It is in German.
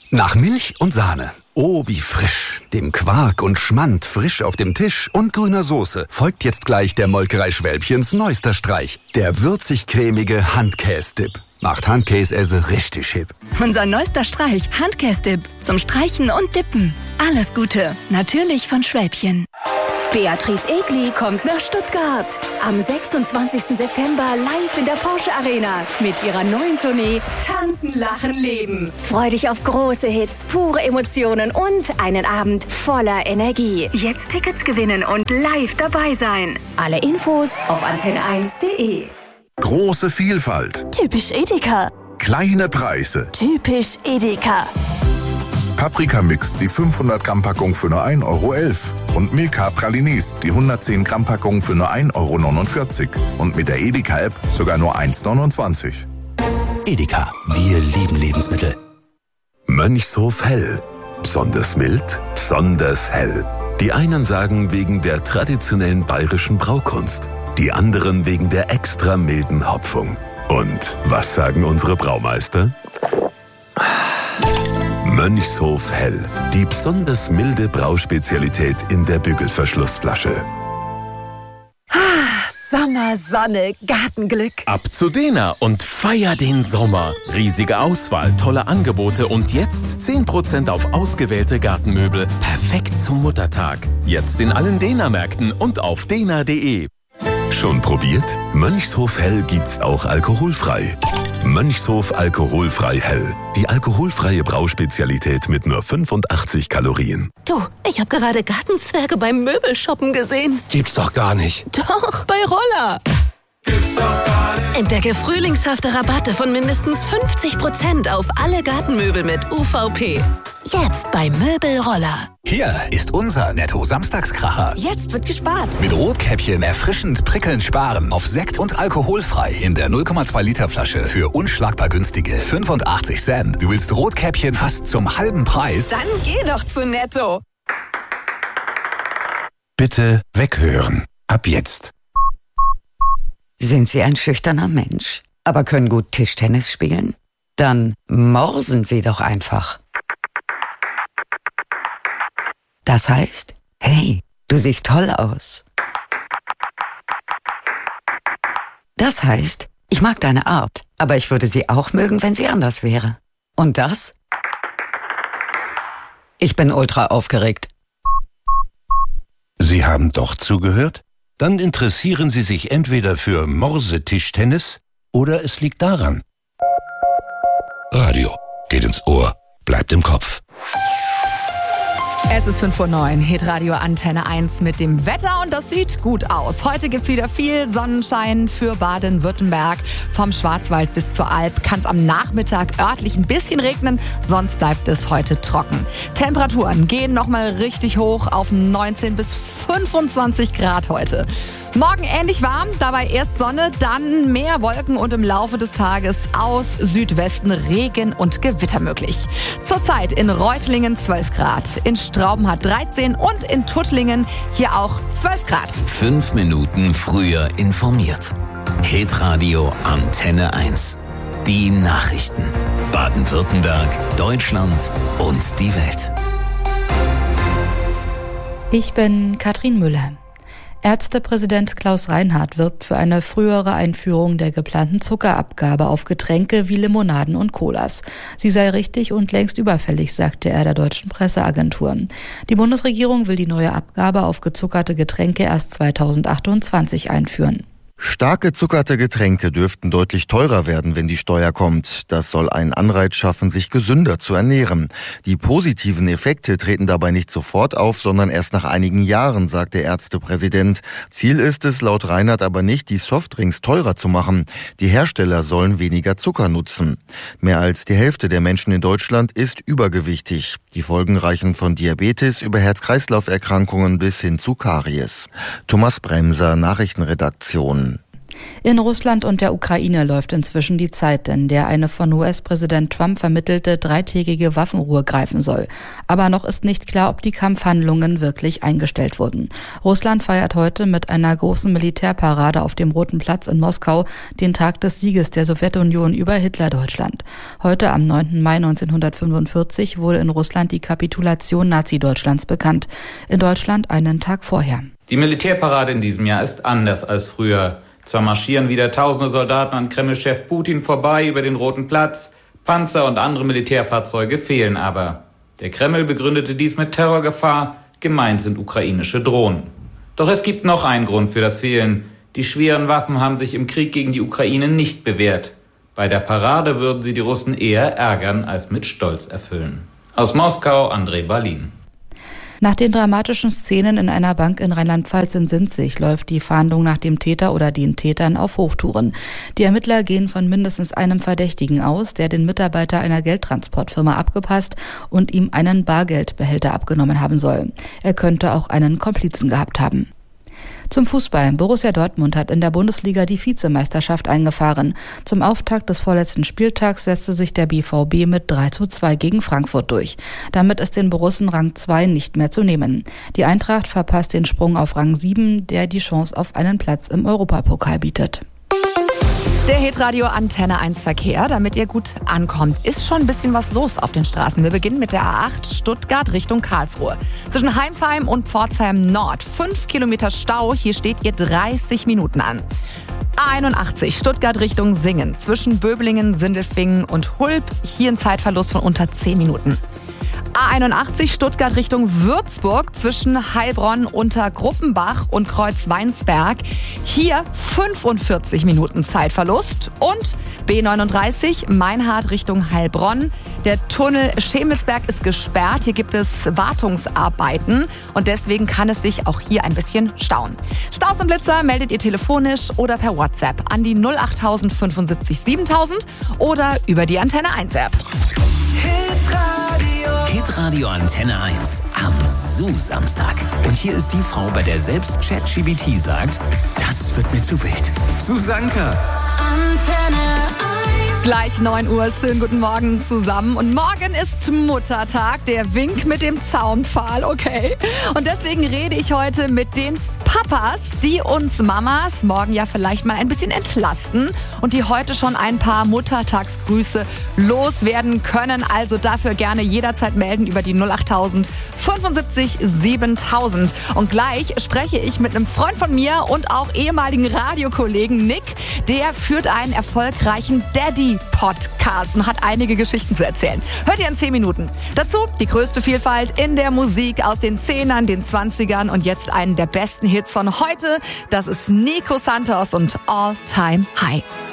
Nach Milch und Sahne. Oh, wie frisch. Dem Quark und Schmand frisch auf dem Tisch und grüner Soße folgt jetzt gleich der Molkerei Schwälbchens neuester Streich. Der würzig-cremige Handkäse-Dip. Macht Handkäse richtig hip. Unser neuester Streich, Handkäse-Dip. Zum Streichen und Dippen. Alles Gute. Natürlich von Schwälbchen. Beatrice Egli kommt nach Stuttgart. Am 26. September live in der Porsche Arena mit ihrer neuen Tournee Tanzen, Lachen, Leben. Freu dich auf große Hits, pure Emotionen und einen Abend voller Energie. Jetzt Tickets gewinnen und live dabei sein. Alle Infos auf antenne1.de. Große Vielfalt. Typisch Edeka. Kleine Preise. Typisch Edeka. Paprikamix, die 500 Gramm Packung für nur 1,11 € und Milka Pralinis, die 110 Gramm Packung für nur 1,49 € und mit der Edeka-App sogar nur 1,29 €. Edeka, wir lieben Lebensmittel. Mönchshof Hell. Besonders mild, besonders hell. Die einen sagen wegen der traditionellen bayerischen Braukunst, die anderen wegen der extra milden Hopfung. Und was sagen unsere Braumeister? Mönchshof Hell, die besonders milde Brauspezialität in der Bügelverschlussflasche. Sommer, Sonne, Gartenglück. Ab zu Dena und feier den Sommer. Riesige Auswahl, tolle Angebote und jetzt 10% auf ausgewählte Gartenmöbel. Perfekt zum Muttertag. Jetzt in allen Dena-Märkten und auf dena.de. Schon probiert? Mönchshof Hell gibt's auch alkoholfrei. Mönchshof alkoholfrei Hell. Die alkoholfreie Brauspezialität mit nur 85 Kalorien. Du, ich habe gerade Gartenzwerge beim Möbelshoppen gesehen. Gibt's doch gar nicht. Doch, bei Roller. Gibt's doch gar nicht. Entdecke frühlingshafte Rabatte von mindestens 50% auf alle Gartenmöbel mit UVP. Jetzt bei Möbelroller. Hier ist unser Netto-Samstagskracher. Jetzt wird gespart. Mit Rotkäppchen erfrischend prickelnd sparen. Auf Sekt und alkoholfrei in der 0,2 Liter Flasche für unschlagbar günstige 85 Cent. Du willst Rotkäppchen fast zum halben Preis? Dann geh doch zu Netto. Bitte weghören. Ab jetzt. Sind Sie ein schüchterner Mensch, aber können gut Tischtennis spielen? Dann morsen Sie doch einfach. Das heißt, hey, du siehst toll aus. Das heißt, ich mag deine Art, aber ich würde sie auch mögen, wenn sie anders wäre. Und das? Ich bin ultra aufgeregt. Sie haben doch zugehört? Dann interessieren Sie sich entweder für Morse-Tischtennis oder es liegt daran. Radio geht ins Ohr, bleibt im Kopf. Es ist 5:09 Uhr, Hitradio Antenne 1 mit dem Wetter und das sieht gut aus. Heute gibt's wieder viel Sonnenschein für Baden-Württemberg. Vom Schwarzwald bis zur Alp kann es am Nachmittag örtlich ein bisschen regnen, sonst bleibt es heute trocken. Temperaturen gehen nochmal richtig hoch auf 19 bis 25 Grad heute. Morgen ähnlich warm, dabei erst Sonne, dann mehr Wolken und im Laufe des Tages aus Südwesten Regen und Gewitter möglich. Zurzeit in Reutlingen 12 Grad, in Straubenhardt 13 und in Tuttlingen hier auch 12 Grad. 5 Minuten früher informiert. Hitradio Antenne 1. Die Nachrichten. Baden-Württemberg, Deutschland und die Welt. Ich bin Katrin Müller. Ärztepräsident Klaus Reinhardt wirbt für eine frühere Einführung der geplanten Zuckerabgabe auf Getränke wie Limonaden und Colas. Sie sei richtig und längst überfällig, sagte er der deutschen Presseagentur. Die Bundesregierung will die neue Abgabe auf gezuckerte Getränke erst 2028 einführen. Stark gezuckerte Getränke dürften deutlich teurer werden, wenn die Steuer kommt. Das soll einen Anreiz schaffen, sich gesünder zu ernähren. Die positiven Effekte treten dabei nicht sofort auf, sondern erst nach einigen Jahren, sagt der Ärztepräsident. Ziel ist es laut Reinhardt aber nicht, die Softdrinks teurer zu machen. Die Hersteller sollen weniger Zucker nutzen. Mehr als die Hälfte der Menschen in Deutschland ist übergewichtig. Die Folgen reichen von Diabetes über Herz-Kreislauf-Erkrankungen bis hin zu Karies. Thomas Bremser, Nachrichtenredaktion. In Russland und der Ukraine läuft inzwischen die Zeit, in der eine von US-Präsident Trump vermittelte 3-tägige Waffenruhe greifen soll. Aber noch ist nicht klar, ob die Kampfhandlungen wirklich eingestellt wurden. Russland feiert heute mit einer großen Militärparade auf dem Roten Platz in Moskau den Tag des Sieges der Sowjetunion über Hitler-Deutschland. Heute am 9. Mai 1945 wurde in Russland die Kapitulation Nazi-Deutschlands bekannt. In Deutschland einen Tag vorher. Die Militärparade in diesem Jahr ist anders als früher. Zwar marschieren wieder tausende Soldaten an Kreml-Chef Putin vorbei über den Roten Platz, Panzer und andere Militärfahrzeuge fehlen aber. Der Kreml begründete dies mit Terrorgefahr, gemeint sind ukrainische Drohnen. Doch es gibt noch einen Grund für das Fehlen. Die schweren Waffen haben sich im Krieg gegen die Ukraine nicht bewährt. Bei der Parade würden sie die Russen eher ärgern als mit Stolz erfüllen. Aus Moskau, André Balin. Nach den dramatischen Szenen in einer Bank in Rheinland-Pfalz in Sinzig läuft die Fahndung nach dem Täter oder den Tätern auf Hochtouren. Die Ermittler gehen von mindestens einem Verdächtigen aus, der den Mitarbeiter einer Geldtransportfirma abgepasst und ihm einen Bargeldbehälter abgenommen haben soll. Er könnte auch einen Komplizen gehabt haben. Zum Fußball. Borussia Dortmund hat in der Bundesliga die Vizemeisterschaft eingefahren. Zum Auftakt des vorletzten Spieltags setzte sich der BVB mit 3:2 gegen Frankfurt durch. Damit ist den Borussen Rang 2 nicht mehr zu nehmen. Die Eintracht verpasst den Sprung auf Rang 7, der die Chance auf einen Platz im Europapokal bietet. Der Hitradio Antenne 1 Verkehr, damit ihr gut ankommt, ist schon ein bisschen was los auf den Straßen. Wir beginnen mit der A8 Stuttgart Richtung Karlsruhe. Zwischen Heimsheim und Pforzheim Nord 5 Kilometer Stau, hier steht ihr 30 Minuten an. A81 Stuttgart Richtung Singen, zwischen Böblingen, Sindelfingen und Hulb, hier ein Zeitverlust von unter 10 Minuten. A81 Stuttgart Richtung Würzburg zwischen Heilbronn unter Gruppenbach und Kreuzweinsberg. Hier 45 Minuten Zeitverlust. Und B39 Meinhard Richtung Heilbronn. Der Tunnel Schemelsberg ist gesperrt. Hier gibt es Wartungsarbeiten und deswegen kann es sich auch hier ein bisschen stauen. Staus und Blitzer meldet ihr telefonisch oder per WhatsApp an die 08000 75 7000 oder über die Antenne 1 App. Hitradio Antenne 1 am Samstag. Und hier ist die Frau, bei der selbst ChatGPT sagt, das wird mir zu wild. Susanka. Antenne 1. Gleich 9 Uhr, schönen guten Morgen zusammen. Und morgen ist Muttertag, der Wink mit dem Zaunpfahl, okay? Und deswegen rede ich heute mit den Papas, die uns Mamas morgen ja vielleicht mal ein bisschen entlasten und die heute schon ein paar Muttertagsgrüße loswerden können. Also dafür gerne jederzeit melden über die 08000 75 7000. Und gleich spreche ich mit einem Freund von mir und auch ehemaligen Radiokollegen Nick. Der führt einen erfolgreichen Daddy-Podcast und hat einige Geschichten zu erzählen. Hört ihr in 10 Minuten. Dazu die größte Vielfalt in der Musik aus den 10ern, den 20ern und jetzt einen der besten Hits von heute. Das ist Nico Santos und All Time High.